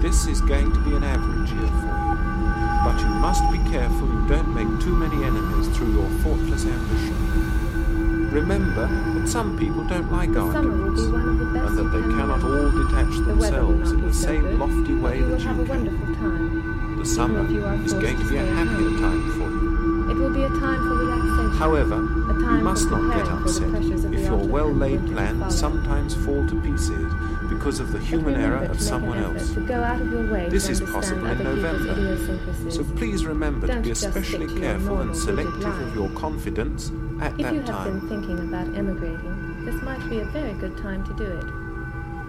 This is going to be an average year for you, but you must be careful you don't make too many enemies through your thoughtless ambition. Remember that some people don't like arguments, and that they cannot all detach themselves in the same lofty way that you can. The summer is going to be a happier time for you. It will be a time for relaxation. However, you must not get upset if your well-laid plans sometimes fall to pieces because of the human error of someone else. This is possible in November, so please remember to be especially careful and selective of your confidence at that time. If you have been thinking about emigrating, this might be a very good time to do it.